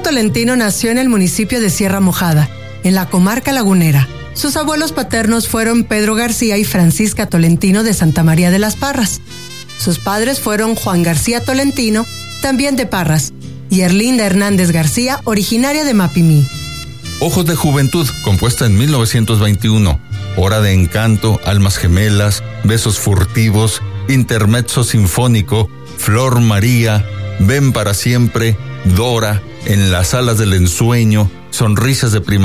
Tolentino nació en el municipio de Sierra Mojada, en la comarca lagunera. Sus abuelos paternos fueron Pedro García y Francisca Tolentino de Santa María de las Parras. Sus padres fueron Juan García Tolentino, también de Parras, y Erlinda Hernández García, originaria de Mapimí. Ojos de Juventud, compuesta en 1921. Hora de Encanto, Almas Gemelas, Besos Furtivos, Intermezzo Sinfónico, Flor María, Ven para Siempre, Dora, En las Alas del Ensueño, Sonrisas de Primavera.